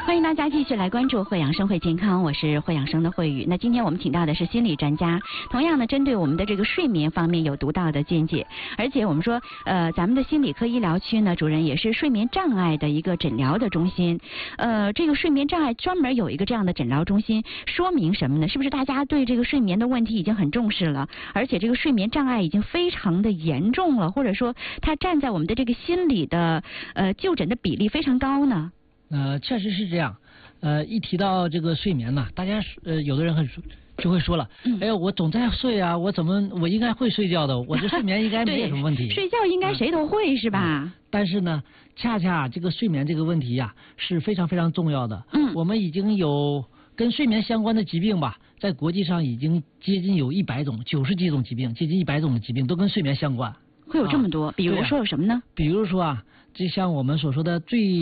欢迎大家继续来关注惠养生会健康，我是惠养生的慧宇。那今天我们请到的是心理专家，同样呢针对我们的这个睡眠方面有独到的见解，而且我们说咱们的心理科医疗区呢主任也是睡眠障碍的一个诊疗的中心，这个睡眠障碍专门有一个这样的诊疗中心，说明什么呢？是不是大家对这个睡眠的问题已经很重视了，而且这个睡眠障碍已经非常的严重了，或者说它占在我们的这个心理的就诊的比例非常高呢？ 确实是这样。一提到这个睡眠呢，大家有的人就会说了，哎呀，我总在睡啊，我应该会睡觉的，我这睡眠应该没有什么问题。 睡觉应该谁都会是吧？ 但是呢，恰恰这个睡眠这个问题呀，是非常非常重要的。我们已经有跟睡眠相关的疾病吧，在国际上已经接近有100种，90几种疾病，接近100种的疾病都跟睡眠相关。 会有这么多？比如说有什么呢？ 比如说啊，就像我们所说的最